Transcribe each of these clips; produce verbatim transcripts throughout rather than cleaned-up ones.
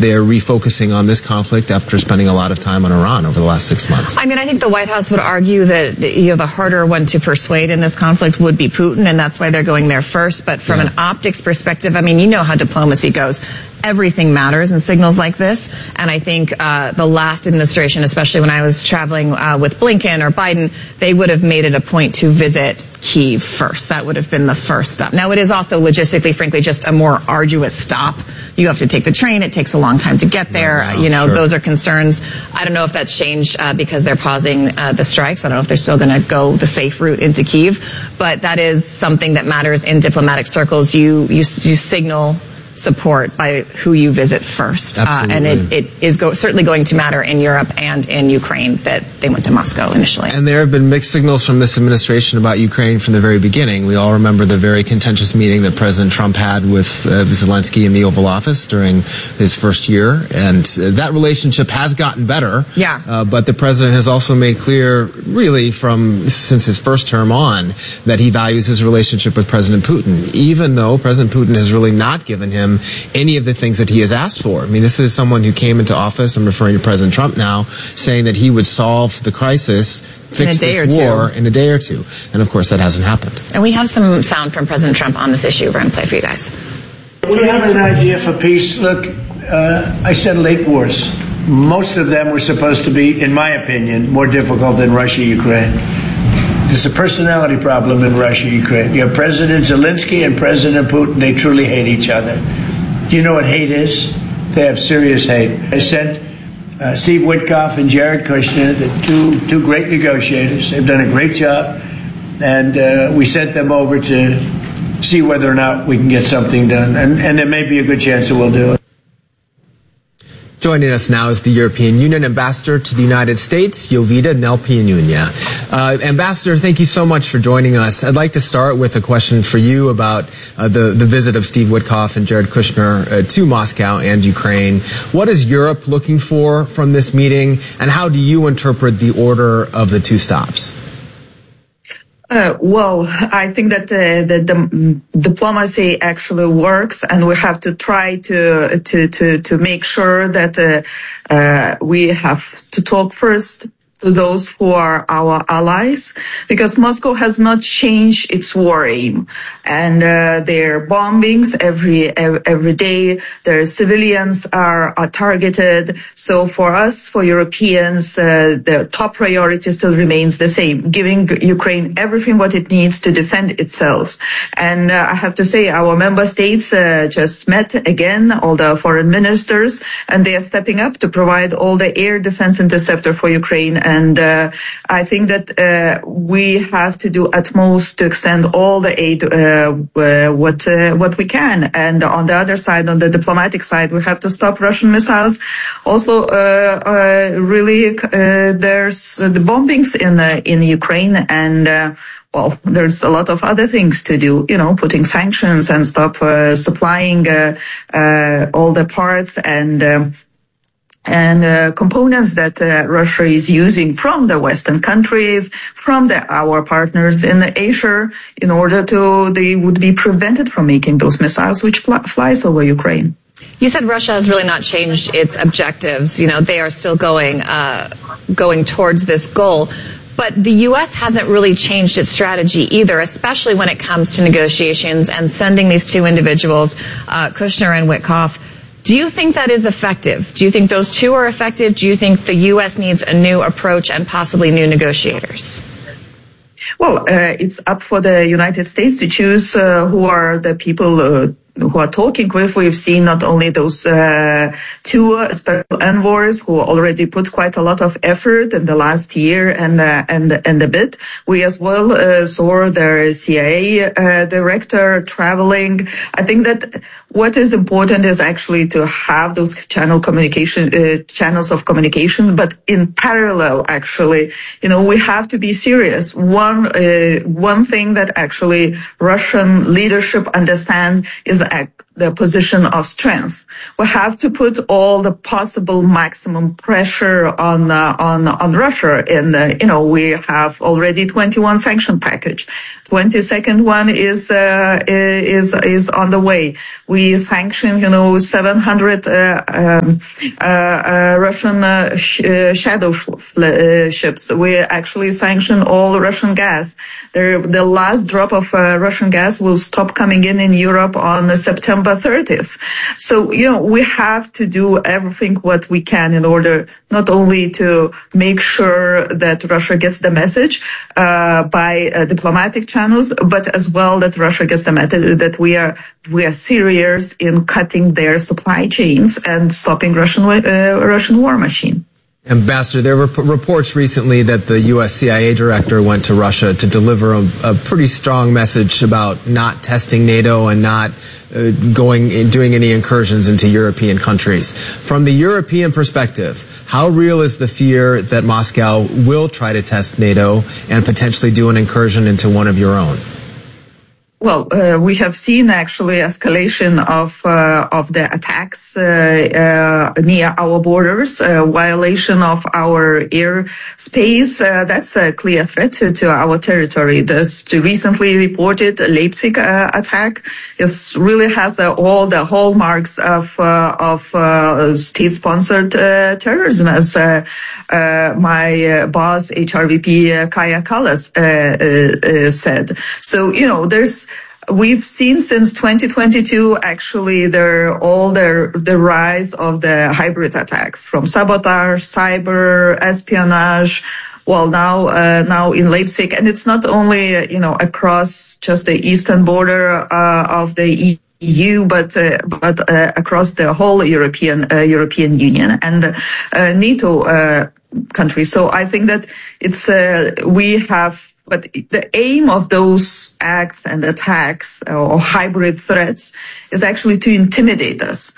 they're refocusing on this conflict after spending a lot of time on Iran over the last six months. I mean, I think the White House would argue that, you know, the harder one to persuade in this conflict would be Putin, and that's why they're going there first. But from yeah. an optics perspective, I mean, you know how diplomacy goes. Everything matters in signals like this. And I think uh the last administration, especially when I was traveling uh with Blinken or Biden, they would have made it a point to visit Kyiv first. That would have been the first stop. Now, it is also logistically, frankly, just a more arduous stop. You have to take the train. It takes a long time to get there. Wow, you know, sure. Those are concerns. I don't know if that's changed uh, because they're pausing uh, the strikes. I don't know if they're still going to go the safe route into Kyiv. But that is something that matters in diplomatic circles. You, you, you signal support by who you visit first. Uh, and it, it is go- certainly going to matter in Europe and in Ukraine that they went to Moscow initially. And there have been mixed signals from this administration about Ukraine from the very beginning. We all remember the very contentious meeting that President Trump had with uh, Zelensky in the Oval Office during his first year. And uh, that relationship has gotten better. Yeah. Uh, but the president has also made clear, really from since his first term on, that he values his relationship with President Putin, even though President Putin has really not given him any of the things that he has asked for. I mean, this is someone who came into office, I'm referring to President Trump now, saying that he would solve the crisis, fix this war in a day or two. And of course, that hasn't happened. And we have some sound from President Trump on this issue we're going to play for you guys. We have an idea for peace. Look, uh, I said late wars. Most of them were supposed to be, in my opinion, more difficult than Russia-Ukraine. There's a personality problem in Russia, Ukraine. You have President Zelensky and President Putin. They truly hate each other. Do you know what hate is? They have serious hate. I sent uh, Steve Witkoff and Jared Kushner, the two two great negotiators. They've done a great job. And uh, we sent them over to see whether or not we can get something done. And, and there may be a good chance that we'll do it. Joining us now is the European Union Ambassador to the United States, Jovita Nelpianunya. Uh, Ambassador, thank you so much for joining us. I'd like to start with a question for you about uh, the, the visit of Steve Witkoff and Jared Kushner uh, to Moscow and Ukraine. What is Europe looking for from this meeting, and how do you interpret the order of the two stops? Uh, well, I think that uh, the, the diplomacy actually works, and we have to try to to to, to make sure that uh, uh, we have to talk first to those who are our allies, because Moscow has not changed its war aim, and uh, their bombings every every day, their civilians are, are targeted. So for us, for Europeans, uh, the top priority still remains the same: giving Ukraine everything what it needs to defend itself. And uh, I have to say, our member states uh, just met again, all the foreign ministers, and they are stepping up to provide all the air defense interceptor for Ukraine. And uh, I think that uh, we have to do utmost to extend all the aid, uh, uh, what uh, what we can. And on the other side, on the diplomatic side, we have to stop Russian missiles. Also, uh, uh, really, uh, there's the bombings in uh, in Ukraine, and uh, well, there's a lot of other things to do, you know, putting sanctions and stop uh, supplying uh, uh, all the parts and um, and uh, components that uh, Russia is using from the Western countries, from the, our partners in Asia, in order to, they would be prevented from making those missiles which fl- flies over Ukraine. You said Russia has really not changed its objectives. You know, they are still going, uh, going towards this goal. But the U S hasn't really changed its strategy either, especially when it comes to negotiations and sending these two individuals, uh, Kushner and Witkoff. Do you think that is effective? Do you think those two are effective? Do you think the U S needs a new approach and possibly new negotiators? Well, uh, it's up for the United States to choose uh, who are the people uh, who are talking with. We've seen not only those uh, two uh, special envoys who already put quite a lot of effort in the last year and uh, and and a bit. We as well uh, saw the C I A uh, director traveling. I think that what is important is actually to have those channel communication uh, channels of communication, but in parallel, actually, you know, we have to be serious. One uh, one thing that actually Russian leadership understands is the position of strength. We have to put all the possible maximum pressure on uh, on on Russia. And uh, you know, we have already twenty-one sanction package. twenty-second one is uh, is is on the way. We sanction, you know, seven hundred uh, um, uh, uh, Russian uh, sh- uh, shadow sh- uh, ships. We actually sanction all Russian gas. The the last drop of uh, Russian gas will stop coming in in Europe on September thirtieth. So, you know, we have to do everything what we can in order not only to make sure that Russia gets the message uh, by uh, diplomatic channels, but as well that Russia gets the message that we are we are serious in cutting their supply chains and stopping Russian uh, Russian war machine. Ambassador, there were p- reports recently that the U S C I A director went to Russia to deliver a, a pretty strong message about not testing NATO and not uh, going doing any incursions into European countries. From the European perspective, how real is the fear that Moscow will try to test NATO and potentially do an incursion into one of your own? Well, uh, we have seen actually escalation of uh, of the attacks uh, uh, near our borders, uh, violation of our airspace. Uh, that's a clear threat to, to our territory. This recently reported Leipzig uh, attack is really has uh, all the hallmarks of uh, of uh, state-sponsored uh, terrorism, as uh, uh, my uh, boss, H R V P uh, Kaja Kallas, uh, uh, uh, said. So, you know, there's We've seen since twenty twenty-two, actually, there all the the rise of the hybrid attacks, from sabotage, cyber, espionage. Well, now uh, now in Leipzig, and it's not only uh, you know across just the eastern border uh, of the E U, but uh, but uh, across the whole European uh, European Union and uh, NATO uh, countries. So I think that it's uh, we have. But the aim of those acts and attacks or hybrid threats is actually to intimidate us,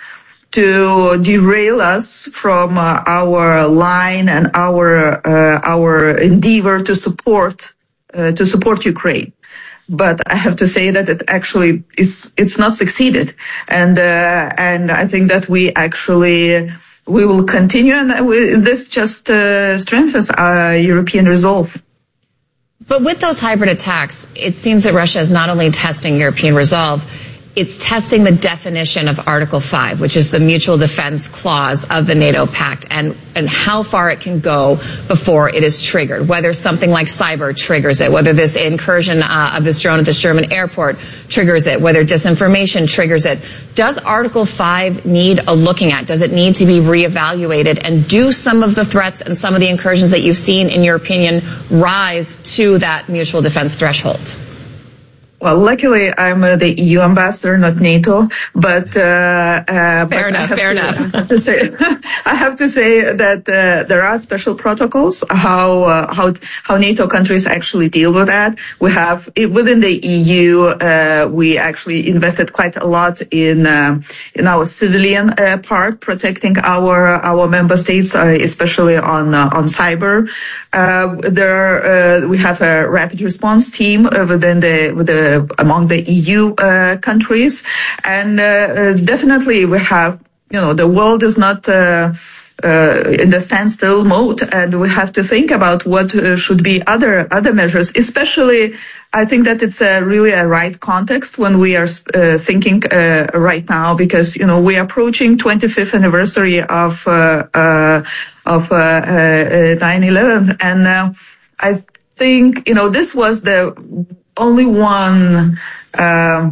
to derail us from uh, our line and our uh, our endeavor to support uh, to support Ukraine. But I have to say that it actually is it's not succeeded, and uh, and I think that we actually we will continue, and we, this just uh, strengthens our European resolve. But with those hybrid attacks, it seems that Russia is not only testing European resolve, it's testing the definition of Article five, which is the mutual defense clause of the NATO pact, and, and how far it can go before it is triggered, whether something like cyber triggers it, whether this incursion uh, of this drone at this German airport triggers it, whether disinformation triggers it. Does Article five need a looking at? Does it need to be reevaluated? And do some of the threats and some of the incursions that you've seen, in your opinion, rise to that mutual defense threshold? Well, luckily, I'm uh, the E U ambassador, not NATO. But, uh, uh, fair but enough. I have fair to, enough. I have to say, I have to say that uh, there are special protocols how uh, how how NATO countries actually deal with that. We have within the E U, uh, we actually invested quite a lot in uh, in our civilian uh, part, protecting our our member states, uh, especially on uh, on cyber. Uh, there, uh, we have a rapid response team uh, within the, with the, among the E U, uh, countries. And, uh, definitely we have, you know, the world is not, uh, uh, in the standstill mode, and we have to think about what uh, should be other, other measures, especially I think that it's a really a right context when we are uh, thinking uh, right now, because, you know, we are approaching twenty-fifth anniversary of uh, uh, of uh, uh, nine eleven, and uh, I think, you know, this was the only one uh,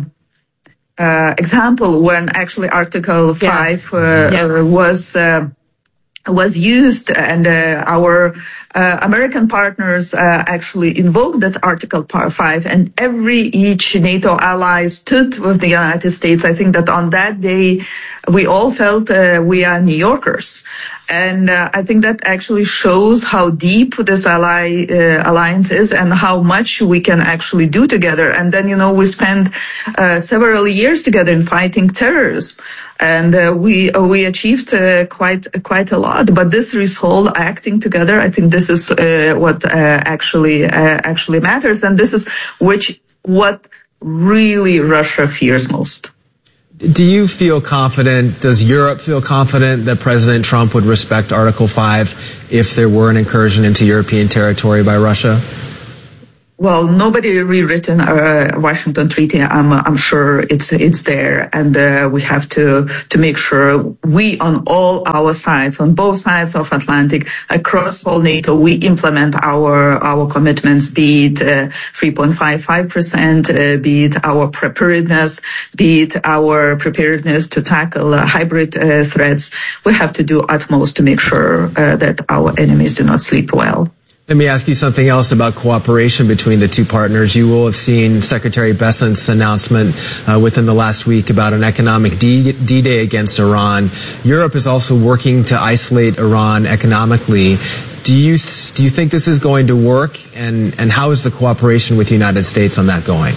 uh, example when actually Article yeah. five uh, yeah. was uh, was used, and uh, our uh, American partners uh, actually invoked that Article five, and every each NATO ally stood with the United States. I think that on that day we all felt uh, we are New Yorkers. And uh, I think that actually shows how deep this ally uh, alliance is and how much we can actually do together. And then, you know, we spent uh, several years together in fighting terrorism. And uh, we uh, we achieved uh, quite quite a lot, but this resolve, acting together, I think this is uh, what uh, actually uh, actually matters, and this is which what really Russia fears most. Do you feel confident, does Europe feel confident that President Trump would respect Article five if there were an incursion into European territory by Russia? Well, nobody rewritten a Washington Treaty. I'm, I'm sure it's it's there, and uh, we have to to make sure we, on all our sides, on both sides of Atlantic, across all NATO, we implement our our commitments. Be it uh, three point five five percent, uh, be it our preparedness, be it our preparedness to tackle uh, hybrid uh, threats. We have to do utmost to make sure uh, that our enemies do not sleep well. Let me ask you something else about cooperation between the two partners. You will have seen Secretary Bessent's announcement uh, within the last week about an economic D- D-Day against Iran. Europe is also working to isolate Iran economically. Do you do you think this is going to work? And, and how is the cooperation with the United States on that going?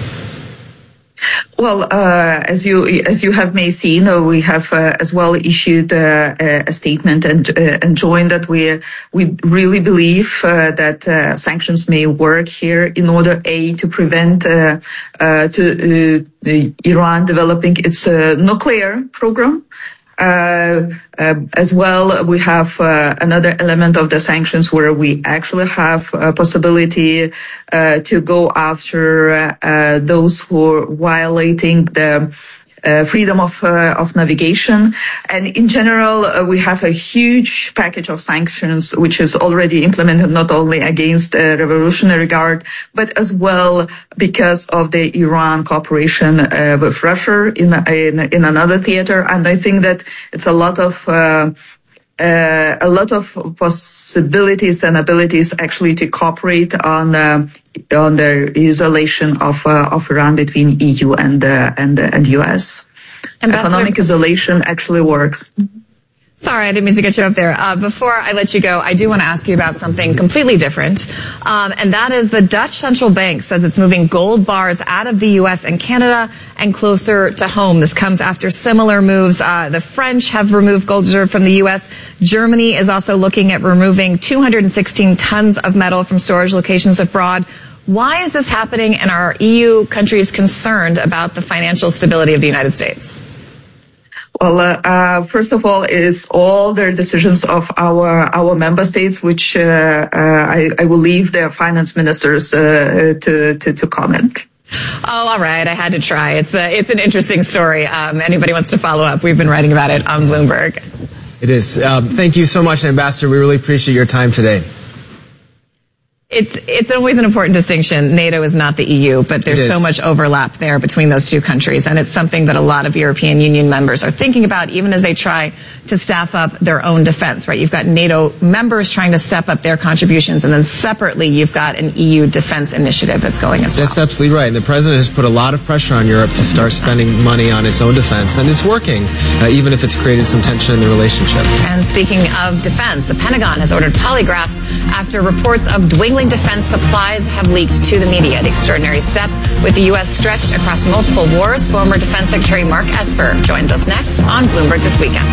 Well, uh, as you as you have may seen, uh, we have uh, as well issued uh, a statement and uh, and joined that we we really believe uh, that uh, sanctions may work here in order a to prevent uh, uh, to uh, Iran developing its uh, nuclear program. Uh, uh, as well, we have uh, another element of the sanctions where we actually have a possibility uh, to go after uh, uh, those who are violating the Uh, freedom of uh, of navigation. And in general, uh, we have a huge package of sanctions which is already implemented not only against uh, Revolutionary Guard, but as well because of the Iran cooperation uh, with Russia in, in in another theater. And I think that it's a lot of uh, Uh, a lot of possibilities and abilities actually to cooperate on uh, on the isolation of uh, of Iran between E U and uh, and uh, and U S. Ambassador, economic isolation actually works. Sorry, I didn't mean to get you up there. Uh, before I let you go, I do want to ask you about something completely different, um, and that is the Dutch Central Bank says it's moving gold bars out of the U S and Canada and closer to home. This comes after similar moves. Uh, the French have removed gold reserve from the U S. Germany is also looking at removing two hundred sixteen tons of metal from storage locations abroad. Why is this happening, and are E U countries concerned about the financial stability of the United States? Well, uh, uh, first of all, it's all their decisions of our our member states, which uh, uh, I, I will leave their finance ministers uh, to, to to comment. Oh, all right. I had to try. It's a, it's an interesting story. Um, anybody wants to follow up? We've been writing about it on Bloomberg. It is. Um, thank you so much, Ambassador. We really appreciate your time today. It's it's always an important distinction. NATO is not the E U, but there's so much overlap there between those two countries, and it's something that a lot of European Union members are thinking about, even as they try to staff up their own defense, right? You've got NATO members trying to step up their contributions, and then separately you've got an E U defense initiative that's going as well. That's absolutely right. And the president has put a lot of pressure on Europe to start spending money on its own defense, and it's working, uh, even if it's created some tension in the relationship. And speaking of defense, the Pentagon has ordered polygraphs after reports of dwindling defense supplies have leaked to the media. The extraordinary step with the U S stretched across multiple wars. Former Defense Secretary Mark Esper joins us next on Bloomberg This Weekend.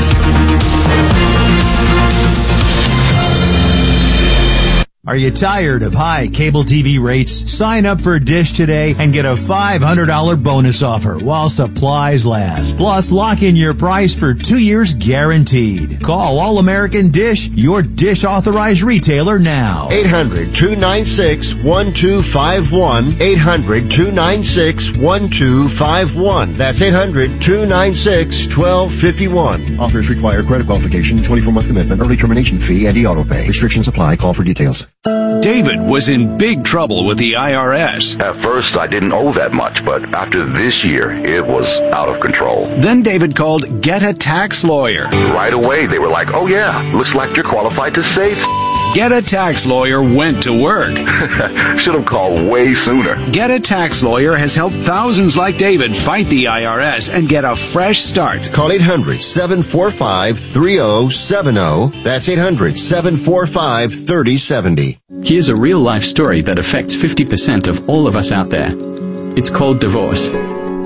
Are you tired of high cable T V rates? Sign up for Dish today and get a five hundred dollars bonus offer while supplies last. Plus, lock in your price for two years guaranteed. Call All American Dish, your Dish authorized retailer now. eight hundred, two nine six, one two five one. eight hundred, two nine six, one two five one. That's eight hundred, two nine six, one two five one. Offers require credit qualification, twenty-four month commitment, early termination fee, and e-auto pay. Restrictions apply. Call for details. David was in big trouble with the I R S. At first, I didn't owe that much, but after this year, it was out of control. Then David called Get a Tax Lawyer. Right away, they were like, oh yeah, looks like you're qualified to save. Get a Tax Lawyer went to work. Should have called way sooner. Get a Tax Lawyer has helped thousands like David fight the I R S and get a fresh start. Call eight hundred, seven four five, three oh seven oh. That's eight hundred, seven four five, three oh seven oh. Here's a real-life story that affects fifty percent of all of us out there. It's called divorce.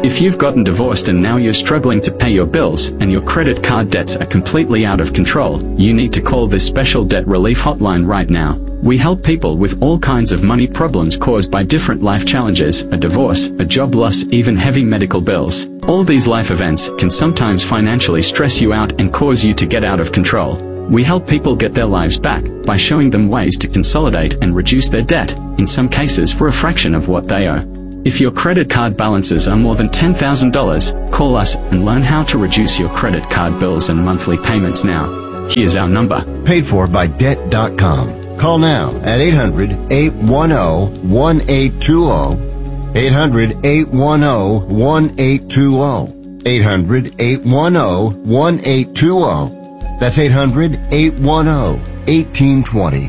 If you've gotten divorced and now you're struggling to pay your bills and your credit card debts are completely out of control, you need to call this special debt relief hotline right now. We help people with all kinds of money problems caused by different life challenges, a divorce, a job loss, even heavy medical bills. All these life events can sometimes financially stress you out and cause you to get out of control. We help people get their lives back by showing them ways to consolidate and reduce their debt, in some cases for a fraction of what they owe. If your credit card balances are more than ten thousand dollars, call us and learn how to reduce your credit card bills and monthly payments now. Here's our number. Paid for by debt dot com. Call now at eight hundred, eight one zero, one eight two zero. eight hundred, eight one zero, one eight two zero. eight hundred, eight one zero, one eight two zero. That's eight hundred, eight one zero, one eight two zero.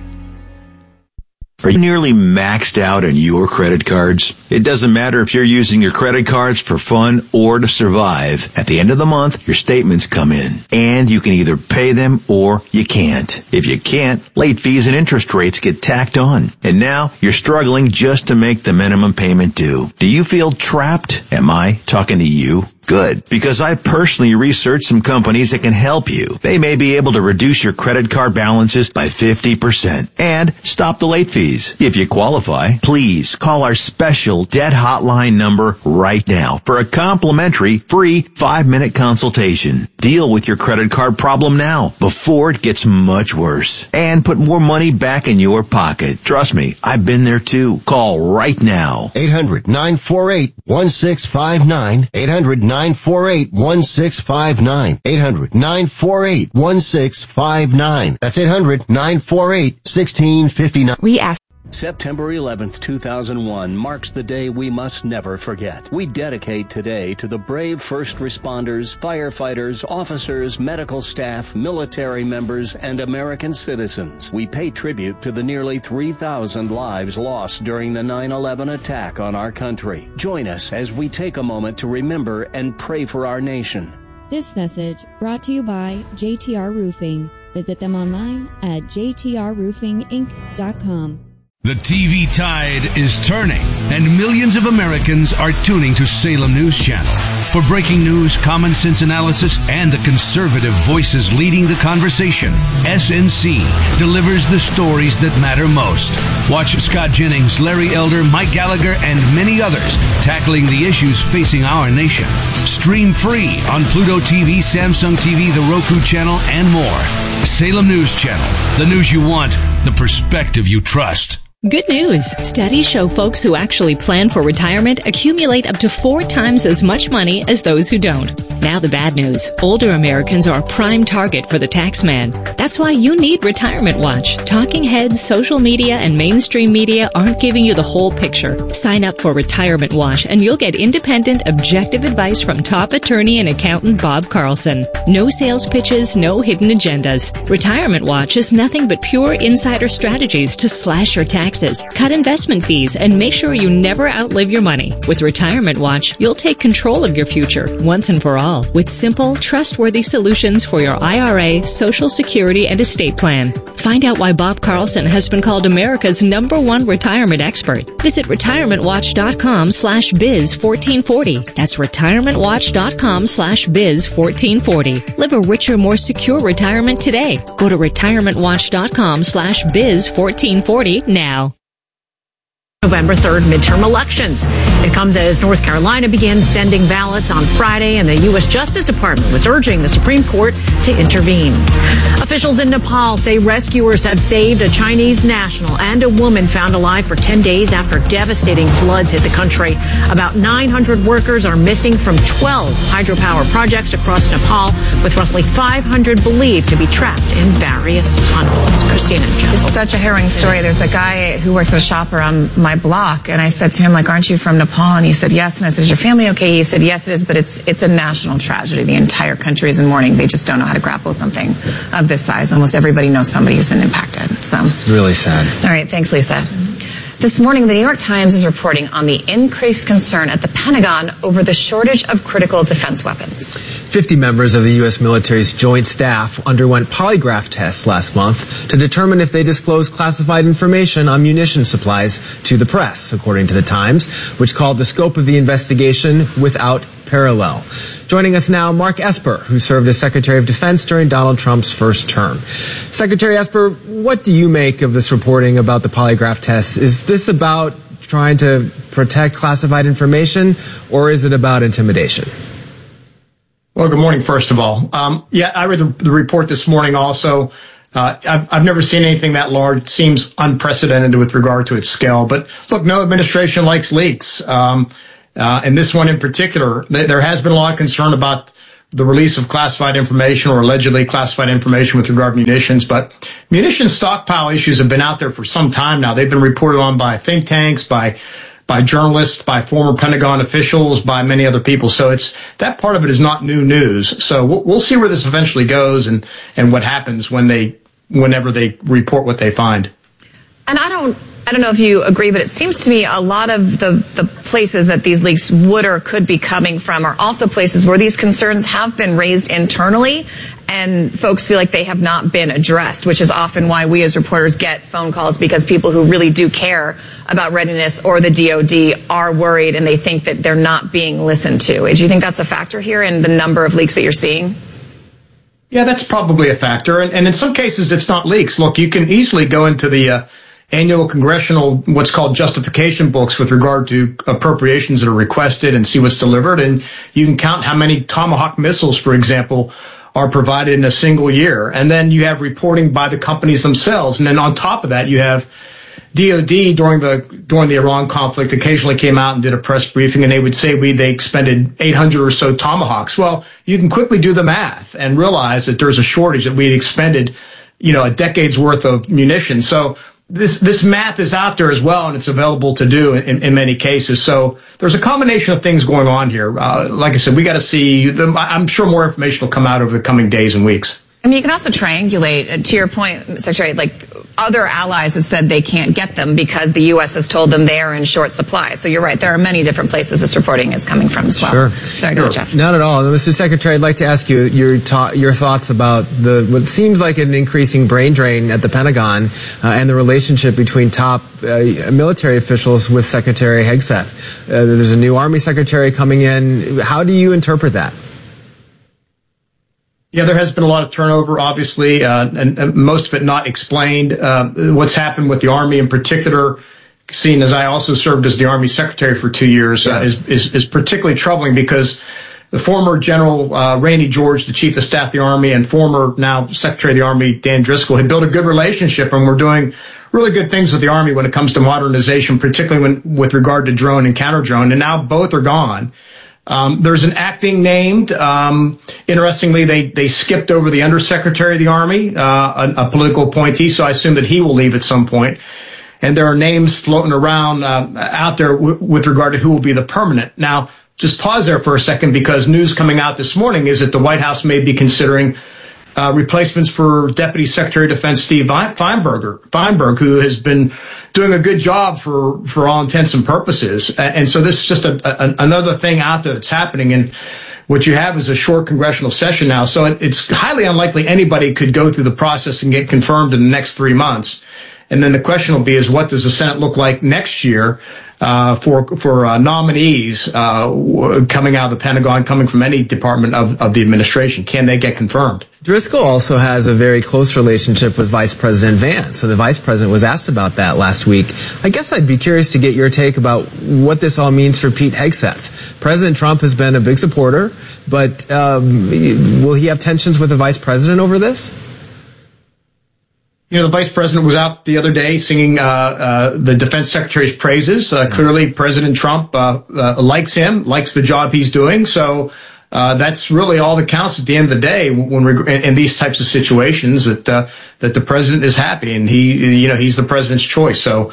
Are you nearly maxed out on your credit cards? It doesn't matter if you're using your credit cards for fun or to survive. At the end of the month, your statements come in, and you can either pay them or you can't. If you can't, late fees and interest rates get tacked on. And now you're struggling just to make the minimum payment due. Do you feel trapped? Am I talking to you? Good, because I personally researched some companies that can help you. They may be able to reduce your credit card balances by fifty percent and stop the late fees. If you qualify, please call our special debt hotline number right now for a complimentary free five-minute consultation. Deal with your credit card problem now before it gets much worse and put more money back in your pocket. Trust me, I've been there too. Call right now. eight hundred, nine four eight, one six five nine. eight hundred, nine four eight, one six five nine. eight hundred, nine four eight, one six five nine. That's eight hundred, nine four eight, one six five nine. We ask September eleventh, two thousand one marks the day we must never forget. We dedicate today to the brave first responders, firefighters, officers, medical staff, military members, and American citizens. We pay tribute to the nearly three thousand lives lost during the nine eleven attack on our country. Join us as we take a moment to remember and pray for our nation. This message brought to you by J T R Roofing. Visit them online at j t r roofing inc dot com. The T V tide is turning, and millions of Americans are tuning to Salem News Channel. For breaking news, common sense analysis, and the conservative voices leading the conversation, S N C delivers the stories that matter most. Watch Scott Jennings, Larry Elder, Mike Gallagher, and many others tackling the issues facing our nation. Stream free on Pluto T V, Samsung T V, the Roku channel, and more. Salem News Channel, the news you want, the perspective you trust. Good news. Studies show folks who actually plan for retirement accumulate up to four times as much money as those who don't. Now the bad news. Older Americans are a prime target for the tax man. That's why you need Retirement Watch. Talking heads, social media, and mainstream media aren't giving you the whole picture. Sign up for Retirement Watch and you'll get independent, objective advice from top attorney and accountant Bob Carlson. No sales pitches, no hidden agendas. Retirement Watch is nothing but pure insider strategies to slash your taxes, cut investment fees, and make sure you never outlive your money. With Retirement Watch, you'll take control of your future once and for all with simple, trustworthy solutions for your I R A, Social Security, and estate plan. Find out why Bob Carlson has been called America's number one retirement expert. Visit retirement watch dot com slash biz fourteen forty. That's retirement watch dot com slash biz fourteen forty. Live a richer, more secure retirement today. Go to retirement watch dot com slash biz fourteen forty now. November third midterm elections. It comes as North Carolina begins sending ballots on Friday, and the U S Justice Department was urging the Supreme Court to intervene. Officials in Nepal say rescuers have saved a Chinese national and a woman found alive for ten days after devastating floods hit the country. About nine hundred workers are missing from twelve hydropower projects across Nepal, with roughly five hundred believed to be trapped in various tunnels. Christina. It's such a harrowing story. There's a guy who works at a shop around my block, and I said to him, like, aren't you from Nepal? And he said, yes. And I said, is your family okay? He said, yes, it is, but it's it's a national tragedy. The entire country is in mourning. They just don't know how to grapple with something of this size. Almost everybody knows somebody who's been impacted. So it's really sad. All right, thanks, Lisa. This morning, the New York Times is reporting on the increased concern at the Pentagon over the shortage of critical defense weapons. fifty members of the U S military's joint staff underwent polygraph tests last month to determine if they disclosed classified information on munition supplies to the press, according to the Times, which called the scope of the investigation without parallel. Joining us now, Mark Esper, who served as Secretary of Defense during Donald Trump's first term. Secretary Esper, what do you make of this reporting about the polygraph tests? Is this about trying to protect classified information, or is it about intimidation? Well, good morning, first of all. Um, yeah, I read the, the report this morning also. Uh, I've, I've never seen anything that large. It seems unprecedented with regard to its scale. But look, no administration likes leaks. Um, Uh, and this one in particular, th- there has been a lot of concern about the release of classified information or allegedly classified information with regard to munitions. But munitions stockpile issues have been out there for some time now. They've been reported on by think tanks, by by journalists, by former Pentagon officials, by many other people. So it's that part of it is not new news. So we'll, we'll see where this eventually goes and, and what happens when they whenever they report what they find. And I don't I don't know if you agree, but it seems to me a lot of the, the places that these leaks would or could be coming from are also places where these concerns have been raised internally and folks feel like they have not been addressed, which is often why we as reporters get phone calls because people who really do care about readiness or the D O D are worried and they think that they're not being listened to. Do you think that's a factor here in the number of leaks that you're seeing? Yeah, that's probably a factor. And, and in some cases, it's not leaks. Look, you can easily go into the uh, annual congressional, what's called justification books with regard to appropriations that are requested and see what's delivered. And you can count how many Tomahawk missiles, for example, are provided in a single year. And then you have reporting by the companies themselves. And then on top of that, you have D O D during the during the Iran conflict occasionally came out and did a press briefing, and they would say we they expended eight hundred or so Tomahawks. Well, you can quickly do the math and realize that there's a shortage, that we had expended, you know, a decade's worth of munitions. So This this math is out there as well, and it's available to do in, in many cases. So there's a combination of things going on here. Uh, like I said, we got to see. The, I'm sure more information will come out over the coming days and weeks. I mean, you can also triangulate, to your point, Secretary, like other allies have said they can't get them because the U S has told them they are in short supply. So you're right. There are many different places this reporting is coming from as well. Sure. Sorry, go ahead, Jeff. Not at all. Mister Secretary, I'd like to ask you your ta- your thoughts about the what seems like an increasing brain drain at the Pentagon uh, and the relationship between top uh, military officials with Secretary Hegseth. Uh, there's a new Army Secretary coming in. How do you interpret that? Yeah, there has been a lot of turnover, obviously, uh, and, and most of it not explained. Uh, what's happened with the Army in particular, seen as I also served as the Army Secretary for two years, uh, is, is, is particularly troubling because the former General uh, Rainey George, the Chief of Staff of the Army, and former now Secretary of the Army, Dan Driscoll, had built a good relationship, and we're doing really good things with the Army when it comes to modernization, particularly when, with regard to drone and counter-drone, and now both are gone. Um, there's an acting named. Um, interestingly, they, they skipped over the Undersecretary of the Army, uh, a, a political appointee, so I assume that he will leave at some point. And there are names floating around uh, out there w- with regard to who will be the permanent. Now, just pause there for a second because news coming out this morning is that the White House may be considering uh, replacements for Deputy Secretary of Defense Steve Feinberger, Feinberg, who has been doing a good job for, for all intents and purposes. And so this is just a, a, another thing out there that's happening. And what you have is a short congressional session now. So it, it's highly unlikely anybody could go through the process and get confirmed in the next three months. And then the question will be is what does the Senate look like next year uh, for for uh, nominees uh, coming out of the Pentagon, coming from any department of, of the administration? Can they get confirmed? Driscoll also has a very close relationship with Vice President Vance. So the Vice President was asked about that last week. I guess I'd be curious to get your take about what this all means for Pete Hegseth. President Trump has been a big supporter, but um, will he have tensions with the Vice President over this? You know, the Vice President was out the other day singing uh, uh, the Defense Secretary's praises. Uh, clearly, President Trump uh, uh, likes him, likes the job he's doing. So uh, that's really all that counts at the end of the day when we're in these types of situations. That uh, that the president is happy, and he, you know, he's the president's choice. So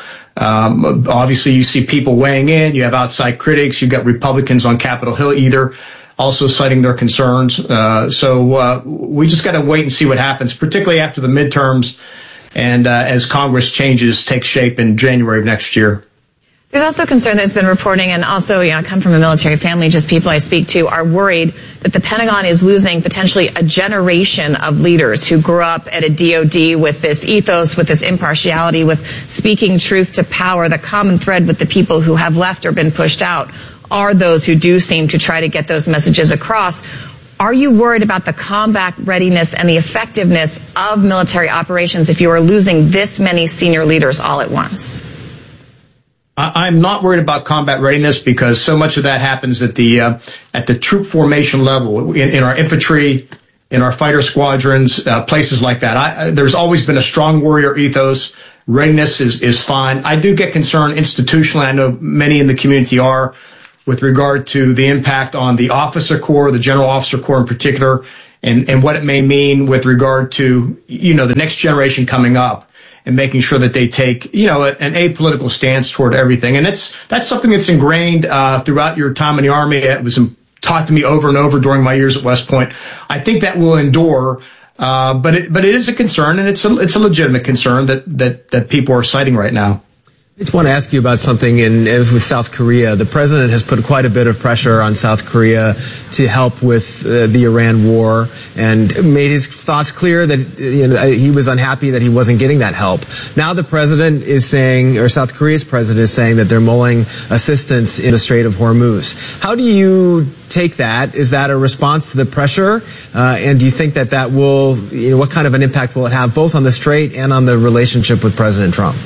um, obviously, you see people weighing in. You have outside critics. You've got Republicans on Capitol Hill either also citing their concerns. Uh, so uh, we just got to wait and see what happens, particularly after the midterms. and uh, as Congress changes take shape in January of next year. There's also concern there's been reporting, and also, you know, I come from a military family, just people I speak to are worried that the Pentagon is losing potentially a generation of leaders who grew up at a D O D with this ethos, with this impartiality, with speaking truth to power. The common thread with the people who have left or been pushed out are those who do seem to try to get those messages across. Are you worried about the combat readiness and the effectiveness of military operations if you are losing this many senior leaders all at once? I'm not worried about combat readiness because so much of that happens at the uh, at the troop formation level, in, in our infantry, in our fighter squadrons, uh, places like that. I, there's always been a strong warrior ethos. Readiness is, is fine. I do get concerned institutionally. I know many in the community are, with regard to the impact on the officer corps, the general officer corps in particular, and, and what it may mean with regard to, you know, the next generation coming up, and making sure that they take, you know, an apolitical stance toward everything. And it's, that's something that's ingrained, uh, throughout your time in the Army. It was taught to me over and over during my years at West Point. I think that will endure, uh, but it, but it is a concern, and it's a, it's a legitimate concern that, that, that people are citing right now. I just want to ask you about something in, with South Korea. The president has put quite a bit of pressure on South Korea to help with uh, the Iran war, and made his thoughts clear that you know, he was unhappy that he wasn't getting that help. Now the president is saying, or South Korea's president is saying, that they're mulling assistance in the Strait of Hormuz. How do you take that? Is that a response to the pressure? Uh, and do you think that that will, you know, what kind of an impact will it have both on the Strait and on the relationship with President Trump?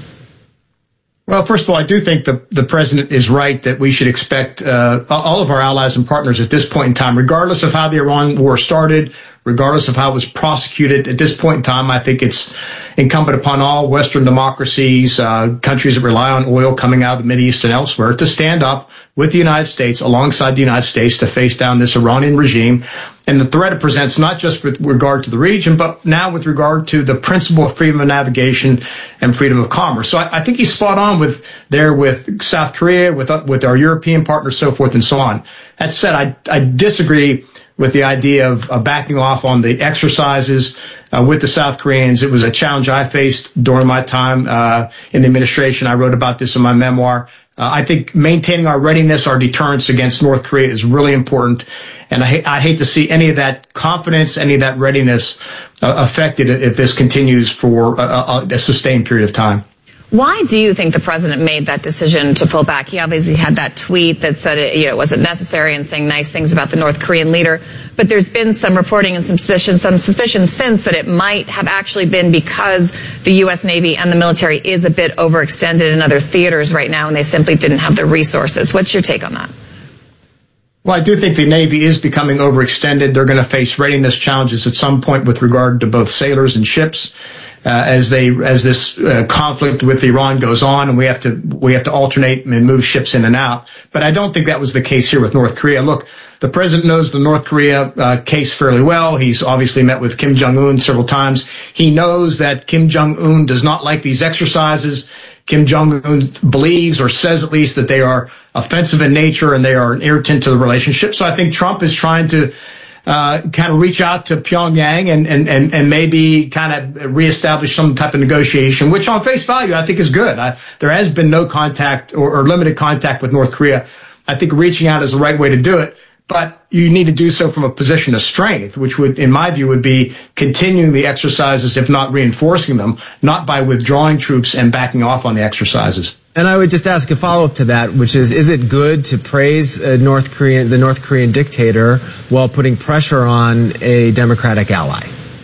Well, first of all, I do think the, the president is right that we should expect uh, all of our allies and partners at this point in time, regardless of how the Iran war started, regardless of how it was prosecuted, at this point in time, I think it's incumbent upon all Western democracies, uh, countries that rely on oil coming out of the Mideast and elsewhere, to stand up with the United States, alongside the United States, to face down this Iranian regime and the threat it presents, not just with regard to the region, but now with regard to the principle of freedom of navigation and freedom of commerce. So I, I think he's spot on with there with South Korea, with uh, with our European partners, so forth and so on. That said, I, I disagree with the idea of uh, backing off on the exercises uh, with the South Koreans. It was a challenge I faced during my time uh, in the administration. I wrote about this in my memoir. Uh, I think maintaining our readiness, our deterrence against North Korea is really important. And I, I hate to see any of that confidence, any of that readiness uh, affected if this continues for a, a, a sustained period of time. Why do you think the president made that decision to pull back? He obviously had that tweet that said it, you know, wasn't necessary and saying nice things about the North Korean leader. But there's been some reporting and some suspicion, some suspicion since that it might have actually been because the U S Navy and the military is a bit overextended in other theaters right now, and they simply didn't have the resources. What's your take on that? Well, I do think the Navy is becoming overextended. They're going to face readiness challenges at some point with regard to both sailors and ships. Uh, as they, as this uh, conflict with Iran goes on, and we have to, we have to alternate and move ships in and out. But I don't think that was the case here with North Korea. Look, the president knows the North Korea uh, case fairly well. He's obviously met with Kim Jong-un several times. He knows that Kim Jong-un does not like these exercises. Kim Jong-un believes, or says at least, that they are offensive in nature and they are an irritant to the relationship. So I think Trump is trying to Uh, kind of reach out to Pyongyang and, and, and, and maybe kind of reestablish some type of negotiation, which on face value I think is good. I, there has been no contact or, or limited contact with North Korea. I think reaching out is the right way to do it, but you need to do so from a position of strength, which would, in my view, would be continuing the exercises, if not reinforcing them, not by withdrawing troops and backing off on the exercises. And I would just ask a follow-up to that, which is, is it good to praise a North Korean, the North Korean dictator while putting pressure on a democratic ally?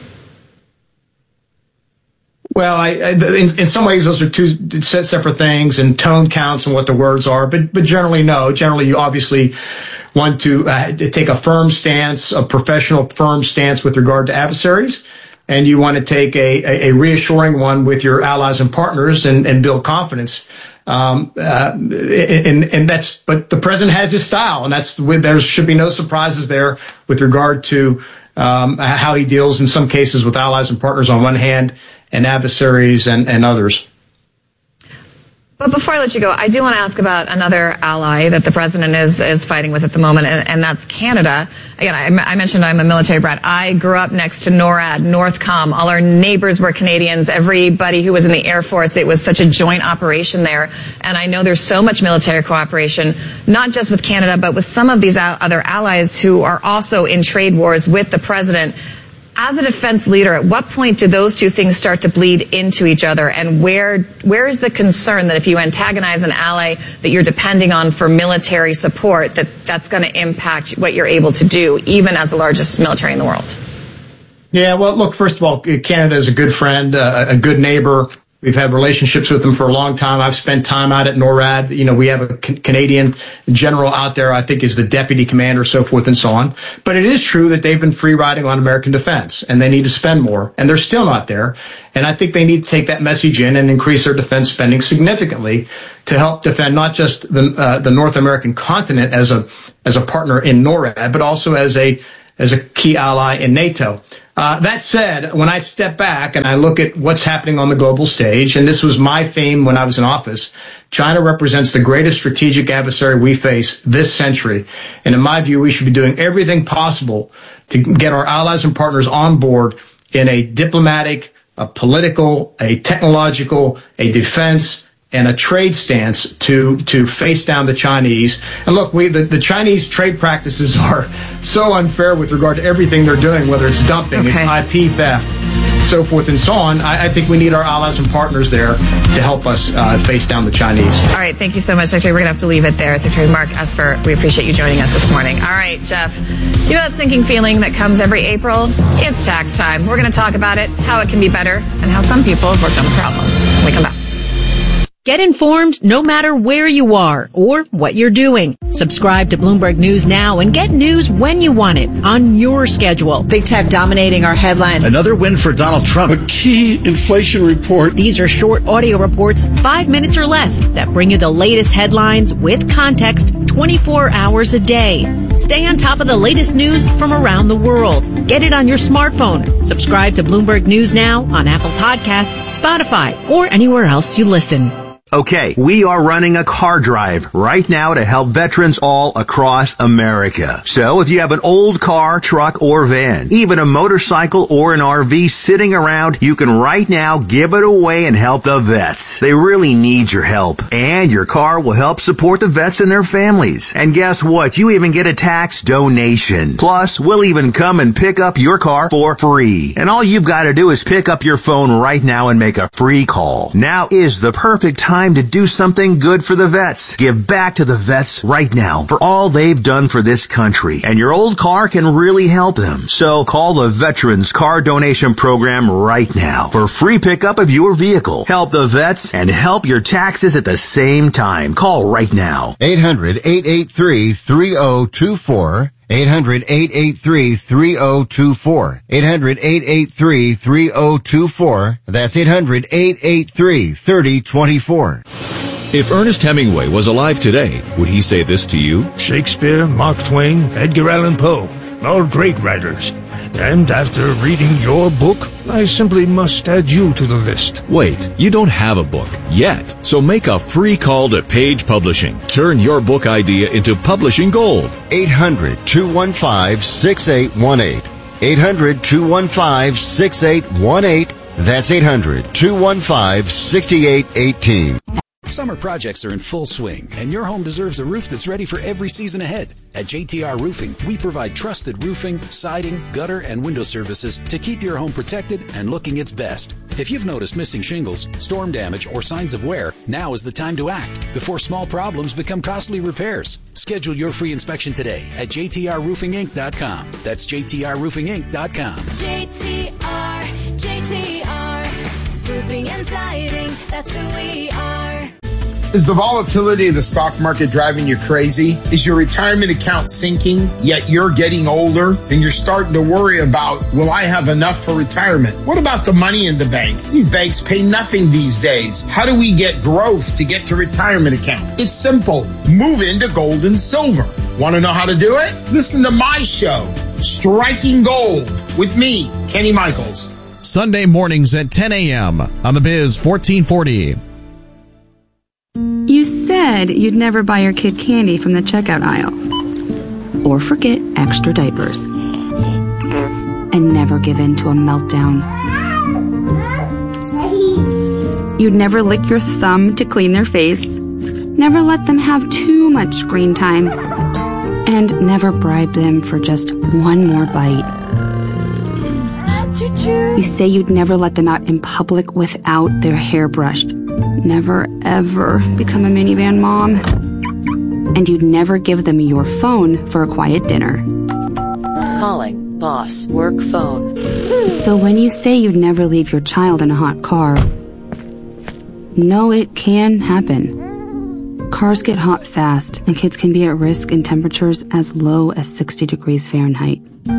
Well, I, I, in, in some ways, those are two separate things, and tone counts and what the words are. But, but generally, no. Generally, you obviously want to uh, take a firm stance, a professional firm stance with regard to adversaries. And you want to take a, a, a reassuring one with your allies and partners and, and build confidence. Um, uh, and, and that's, but the president has his style, and that's, there should be no surprises there with regard to, um, how he deals in some cases with allies and partners on one hand and adversaries and, and others. But before I let you go, I do want to ask about another ally that the president is is fighting with at the moment, and, and that's Canada. Again, I, I mentioned I'm a military brat. I grew up next to NORAD, Northcom. All our neighbors were Canadians. Everybody who was in the Air Force, it was such a joint operation there. And I know there's so much military cooperation, not just with Canada, but with some of these other allies who are also in trade wars with the president. As a defense leader, at what point do those two things start to bleed into each other? And where where is the concern that if you antagonize an ally that you're depending on for military support, that that's going to impact what you're able to do, even as the largest military in the world? Yeah, well, look, first of all, Canada is a good friend, uh, a good neighbor. We've had relationships with them for a long time. I've spent time out at NORAD. You know, we have a C- Canadian general out there, I think is the deputy commander, so forth and so on. But it is true that they've been free riding on American defense, and they need to spend more. And they're still not there. And I think they need to take that message in and increase their defense spending significantly to help defend not just the uh, the North American continent as a as a partner in NORAD, but also as a as a key ally in NATO. Uh, that said, when I step back and I look at what's happening on the global stage, and this was my theme when I was in office, China represents the greatest strategic adversary we face this century. And in my view, we should be doing everything possible to get our allies and partners on board in a diplomatic, a political, a technological, a defense, and a trade stance to to face down the Chinese. And look, we the, the Chinese trade practices are so unfair with regard to everything they're doing, whether it's dumping, okay. it's I P theft, so forth and so on. I, I think we need our allies and partners there to help us uh, face down the Chinese. All right, thank you so much, Secretary. We're going to have to leave it there. Secretary Mark Esper, we appreciate you joining us this morning. All right, Jeff, you know that sinking feeling that comes every April? It's tax time. We're going to talk about it, how it can be better, and how some people have worked on the problem. When we come back. Get informed no matter where you are or what you're doing. Subscribe to Bloomberg News now and get news when you want it on your schedule. Big tech dominating our headlines. Another win for Donald Trump. A key inflation report. These are short audio reports, five minutes or less, that bring you the latest headlines with context twenty-four hours a day. Stay on top of the latest news from around the world. Get it on your smartphone. Subscribe to Bloomberg News now on Apple Podcasts, Spotify, or anywhere else you listen. Okay, we are running a car drive right now to help veterans all across America. So if you have an old car, truck, or van, even a motorcycle or an R V sitting around, you can right now give it away and help the vets. They really need your help. And your car will help support the vets and their families. And guess what? You even get a tax donation. Plus, we'll even come and pick up your car for free. And all you've got to do is pick up your phone right now and make a free call. Now is the perfect time to do something good for the vets. Give back to the vets right now for all they've done for this country. And your old car can really help them. So call the Veterans Car Donation Program right now for free pickup of your vehicle. Help the vets and help your taxes at the same time. Call right now. eight hundred, eight eight three, three oh two four. eight hundred, eight eight three, three oh two four. eight hundred, eight eight three, three oh two four. That's eight hundred, eight eight three, three oh two four. If Ernest Hemingway was alive today, would he say this to you? Shakespeare, Mark Twain, Edgar Allan Poe, all great writers. And after reading your book, I simply must add you to the list. Wait, you don't have a book yet. So make a free call to Page Publishing. Turn your book idea into publishing gold. eight hundred, two one five, six eight one eight. eight hundred, two one five, six eight one eight. That's eight hundred, two one five, six eight one eight. Summer projects are in full swing, and your home deserves a roof that's ready for every season ahead. At J T R Roofing, we provide trusted roofing, siding, gutter, and window services to keep your home protected and looking its best. If you've noticed missing shingles, storm damage, or signs of wear, now is the time to act before small problems become costly repairs. Schedule your free inspection today at J T R roofing inc dot com. That's J T R roofing inc dot com. J T R, J T R, roofing and siding, that's who we are. Is the volatility of the stock market driving you crazy? Is your retirement account sinking, yet you're getting older and you're starting to worry about, will I have enough for retirement? What about the money in the bank? These banks pay nothing these days. How do we get growth to get to retirement account? It's simple. Move into gold and silver. Want to know how to do it? Listen to my show, Striking Gold, with me, Kenny Michaels. Sunday mornings at ten a.m. on the Biz fourteen forty. said you'd never buy your kid candy from the checkout aisle. Or forget extra diapers. And never give in to a meltdown. You'd never lick your thumb to clean their face. Never let them have too much screen time. And never bribe them for just one more bite. You say you'd never let them out in public without their hair brushed. Never, ever become a minivan mom. And you'd never give them your phone for a quiet dinner. Calling boss work phone. So when you say you'd never leave your child in a hot car, no, it can happen. Cars get hot fast, and kids can be at risk in temperatures as low as sixty degrees Fahrenheit.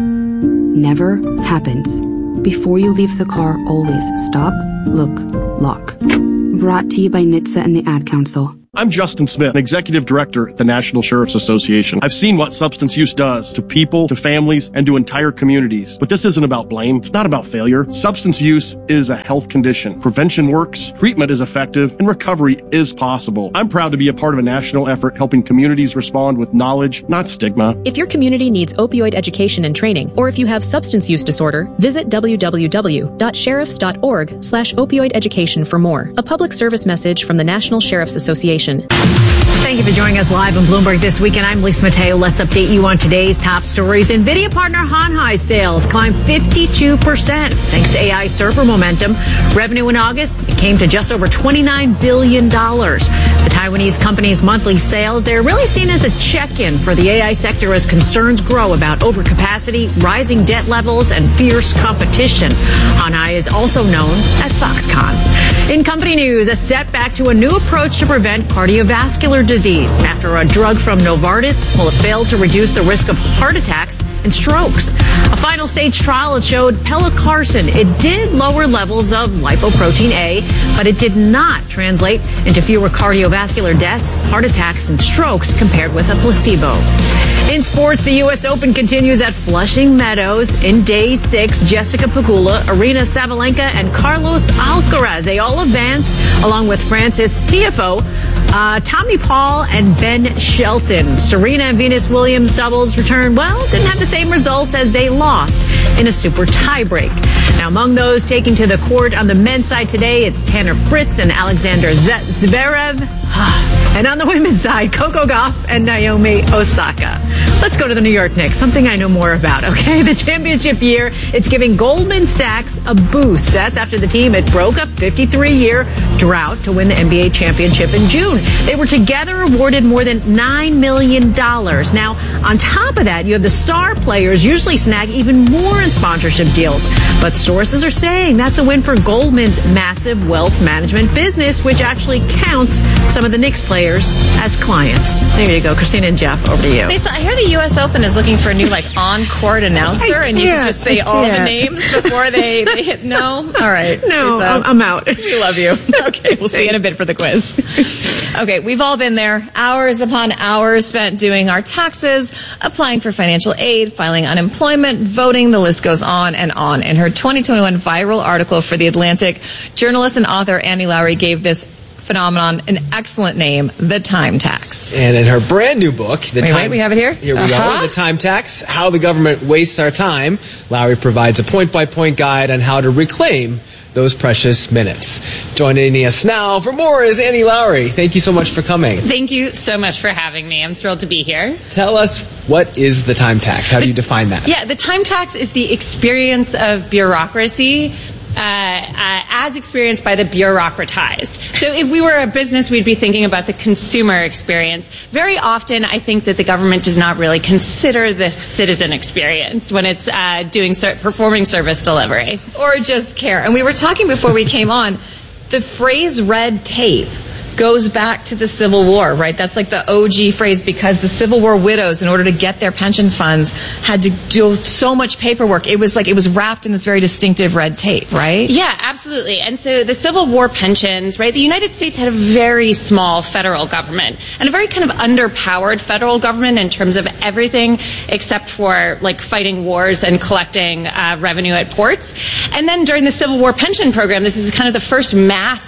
Never happens. Before you leave the car, always stop, look, lock. Brought to you by N H T S A and the Ad Council. I'm Justin Smith, Executive Director at the National Sheriff's Association. I've seen what substance use does to people, to families, and to entire communities. But this isn't about blame. It's not about failure. Substance use is a health condition. Prevention works, treatment is effective, and recovery is possible. I'm proud to be a part of a national effort helping communities respond with knowledge, not stigma. If your community needs opioid education and training, or if you have substance use disorder, visit w w w dot sheriffs dot org slash opioid education for more. A public service message from the National Sheriff's Association. Thank you for joining us live on Bloomberg This Weekend. I'm Lisa Mateo. Let's update you on today's top stories. NVIDIA partner Hanhai sales climbed fifty-two percent thanks to A I server momentum. Revenue in August, it came to just over twenty-nine billion dollars. The Taiwanese company's monthly sales, they're really seen as a check-in for the A I sector as concerns grow about overcapacity, rising debt levels, and fierce competition. Hanhai is also known as Foxconn. In company news, a setback to a new approach to prevent cardiovascular disease after a drug from Novartis will have failed to reduce the risk of heart attacks and strokes. A final stage trial showed pelacarsen. It did lower levels of lipoprotein A, but it did not translate into fewer cardiovascular deaths, heart attacks, and strokes compared with a placebo. In sports, the U S Open continues at Flushing Meadows. In day six, Jessica Pegula, Aryna Sabalenka, and Carlos Alcaraz, they all advanced, along with Francis Tiafoe, uh, Tommy Paul, and Ben Shelton. Serena and Venus Williams doubles returned, well, didn't have the same results as they lost in a super tiebreak. Now, among those taking to the court on the men's side today, it's Tanner Fritz and Alexander Zverev. And on the women's side, Coco Gauff and Naomi Osaka. Let's go to the New York Knicks, something I know more about, okay? The championship year, it's giving Goldman Sachs a boost. That's after the team had broke a fifty-three-year drought to win the N B A championship in June. They were together awarded more than nine million dollars. Now, on top of that, you have the star players usually snag even more in sponsorship deals. But sources are saying that's a win for Goldman's massive wealth management business, which actually counts some of the Knicks players as clients. There you go. Christina and Jeff, over to you. Lisa, I hear the U S Open is looking for a new, like, on-court announcer, and you can just say all the names before they, they hit. No? All right. No, Lisa, I'm, I'm out. We love you. Okay, we'll see you in a bit for the quiz. Okay, we've all been there. Hours upon hours spent doing our taxes, applying for financial aid, filing unemployment, voting. The list goes on and on. In her twenty twenty-one viral article for The Atlantic, journalist and author Annie Lowrey gave this phenomenon an excellent name, the time tax. And in her brand new book, The wait, Time wait, we have it here? Here we uh-huh. go. The Time Tax, How the Government Wastes Our Time. Lowrey provides a point-by-point guide on how to reclaim those precious minutes. Joining us now for more is Annie Lowrey. Thank you so much for coming. Thank you so much for having me. I'm thrilled to be here. Tell us, what is the time tax? How do you define that? Yeah, the time tax is the experience of bureaucracy Uh, uh, as experienced by the bureaucratized. So if we were a business, we'd be thinking about the consumer experience. Very often, I think that the government does not really consider this citizen experience when it's uh, doing ser- performing service delivery. Or just care. And we were talking before we came on, the phrase red tape goes back to the Civil War, right? That's like the O G phrase, because the Civil War widows, in order to get their pension funds, had to do so much paperwork. It was like it was wrapped in this very distinctive red tape, right? Yeah, absolutely. And so the Civil War pensions, right? The United States had a very small federal government and a very kind of underpowered federal government in terms of everything except for like fighting wars and collecting uh, revenue at ports. And then during the Civil War pension program, this is kind of the first mass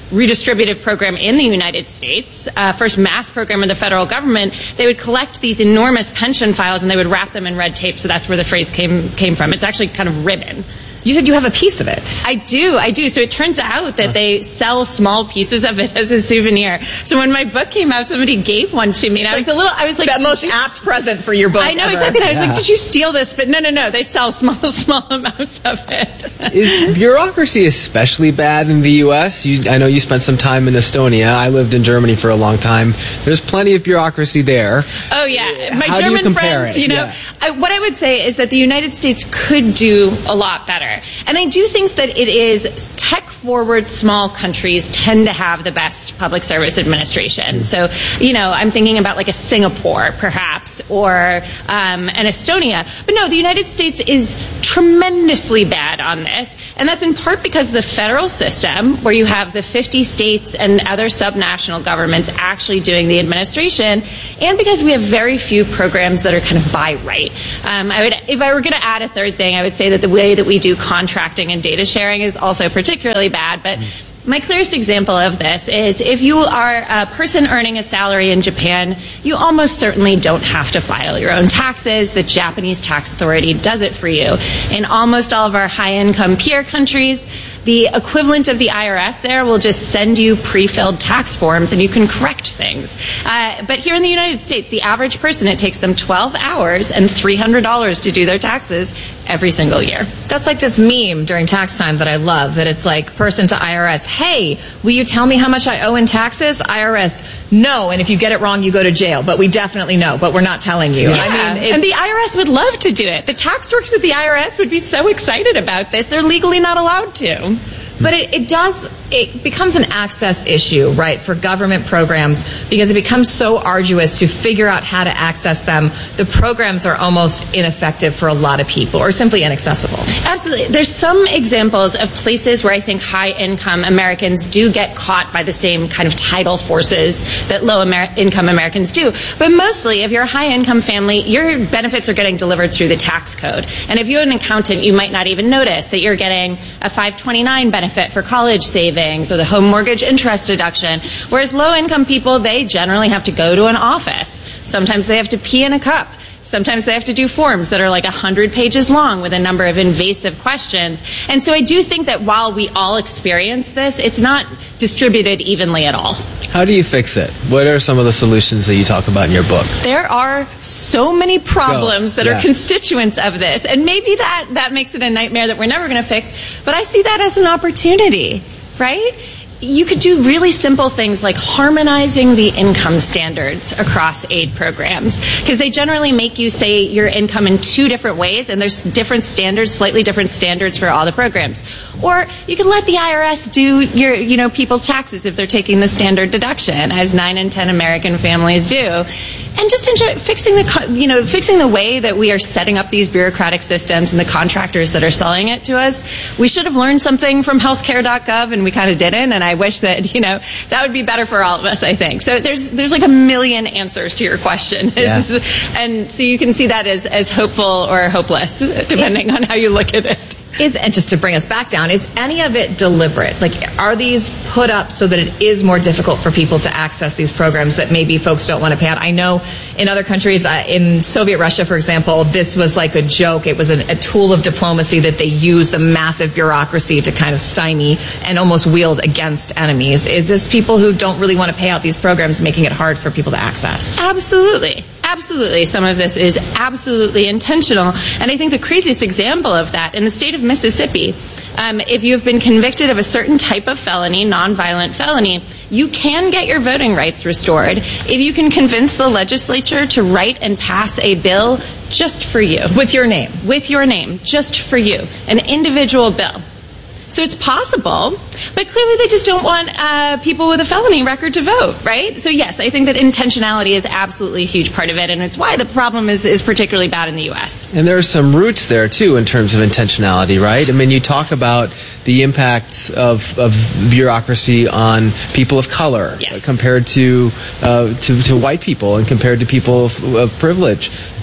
redistributive program in the United States, uh, first mass program of the federal government, they would collect these enormous pension files and they would wrap them in red tape. So that's where the phrase came came from. It's actually kind of ribbon. You said you have a piece of it. I do, I do. So it turns out that they sell small pieces of it as a souvenir. So when my book came out, somebody gave one to me, and I was a little, I was like, the most you, apt present for your book. I know ever. exactly. I was yeah. like, did you steal this? But no, no, no. They sell small, small amounts of it. Is bureaucracy especially bad in the U S? You, I know you spent some time in Estonia. I lived in Germany for a long time. There's plenty of bureaucracy there. Oh yeah, my How German do you compare friends. it? You know, yeah. I, what I would say is that the United States could do a lot better, and I do think that it is tech-forward small countries tend to have the best public service administration. So, you know, I'm thinking about like a Singapore, perhaps, or um, an Estonia. But no, the United States is tremendously bad on this, and that's in part because the federal system, where you have the fifty states and other subnational governments actually doing the administration, and because we have very few programs that are kind of by right. Um, I would, if I were going to add a third thing, I would say that the way that we do contracting and data sharing is also particularly bad, but my clearest example of this is if you are a person earning a salary in Japan, you almost certainly don't have to file your own taxes. The Japanese tax authority does it for you. In almost all of our high-income peer countries, the equivalent of the I R S there will just send you pre-filled tax forms and you can correct things. Uh, but here in the United States, the average person, it takes them twelve hours and three hundred dollars to do their taxes every single year. That's like this meme during tax time that I love, that it's like person to I R S, hey, will you tell me how much I owe in taxes? I R S, no, and if you get it wrong, you go to jail. But we definitely know, but we're not telling you. Yeah. I mean, and the I R S would love to do it. The tax clerks at the I R S would be so excited about this. They're legally not allowed to. But it, it does, it becomes an access issue, right, for government programs, because it becomes so arduous to figure out how to access them. The programs are almost ineffective for a lot of people, or simply inaccessible. Absolutely. There's some examples of places where I think high-income Americans do get caught by the same kind of tidal forces that low-income Americans do. But mostly, if you're a high-income family, your benefits are getting delivered through the tax code. And if you're an accountant, you might not even notice that you're getting a five twenty-nine benefit for college savings or the home mortgage interest deduction. Whereas low-income people, they generally have to go to an office. Sometimes they have to pee in a cup. Sometimes they have to do forms that are like one hundred pages long with a number of invasive questions. And so I do think that while we all experience this, it's not distributed evenly at all. How do you fix it? What are some of the solutions that you talk about in your book? There are so many problems Go. that Yeah. are constituents of this. And maybe that, that makes it a nightmare that we're never going to fix. But I see that as an opportunity, right? You could do really simple things like harmonizing the income standards across aid programs, because they generally make you say your income in two different ways, and there's different standards, slightly different standards for all the programs. Or you could let the I R S do your, you know, people's taxes if they're taking the standard deduction, as nine in ten American families do, and just enjoy fixing the, you know, fixing the way that we are setting up these bureaucratic systems and the contractors that are selling it to us. We should have learned something from healthcare dot gov, and we kind of didn't. And I wish that, you know, that would be better for all of us, I think. So there's there's like a million answers to your question. Yeah. And so you can see that as, as hopeful or hopeless, depending on how you look at it. Is, and just to bring us back down, is any of it deliberate? Like, are these put up so that it is more difficult for people to access these programs that maybe folks don't want to pay out? I know in other countries, uh, in Soviet Russia, for example, this was like a joke. It was an, a tool of diplomacy that they used the massive bureaucracy to kind of stymie and almost wield against enemies. Is this people who don't really want to pay out these programs making it hard for people to access? Absolutely. Absolutely. Some of this is absolutely intentional. And I think the craziest example of that in the state of Mississippi, um, if you've been convicted of a certain type of felony, nonviolent felony, you can get your voting rights restored if you can convince the legislature to write and pass a bill just for you. With your name. With your name. Just for you. An individual bill. So it's possible, but clearly they just don't want uh, people with a felony record to vote, right? So yes, I think that intentionality is absolutely a huge part of it, and it's why the problem is, is particularly bad in the U S. And there are some roots there, too, in terms of intentionality, right? I mean, you talk about the impacts of, of bureaucracy on people of color yes. compared to, uh, to to white people and compared to people of, of privilege.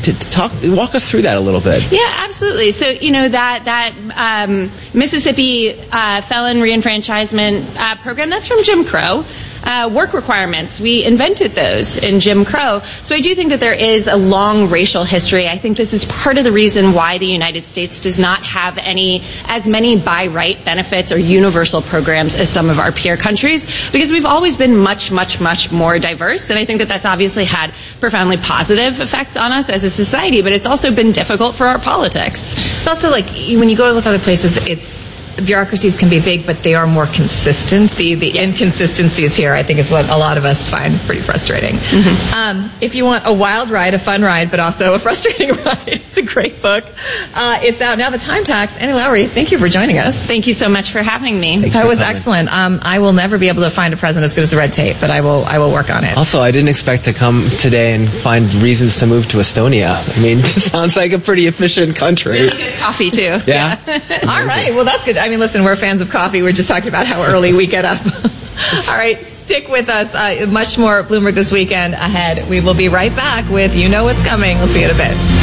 to, to talk, walk us through that a little bit. Yeah, absolutely. So, you know, that that um, Mississippi uh, felon reenfranchisement uh, program, that's from Jim Crow. Uh, work requirements, we invented those in Jim Crow. So I do think that there is a long racial history. I think this is part of the reason why the United States does not have any as many by right benefits or universal programs as some of our peer countries, because we've always been much, much, much more diverse. And I think that that's obviously had profoundly positive effects on us as a society, but it's also been difficult for our politics. It's also like when you go with other places, it's bureaucracies can be big, but they are more consistent. The the yes. inconsistencies here, I think, is what a lot of us find pretty frustrating. Mm-hmm. Um, if you want a wild ride, a fun ride, but also a frustrating ride, it's a great book. Uh, it's out now. The Time Tax. Annie Lowrey, thank you for joining us. Thank you so much for having me. Thanks that was coming. Excellent. Um, I will never be able to find a president as good as the Red Tape, but I will I will work on it. Also, I didn't expect to come today and find reasons to move to Estonia. I mean, it sounds like a pretty efficient country. Really good coffee too. Yeah. All right. Well, that's good. I mean, listen, we're fans of coffee. We're just talking about how early we get up. All right, stick with us. Uh, much more Bloomberg This Weekend ahead. We will be right back with You Know What's Coming. We'll see you in a bit.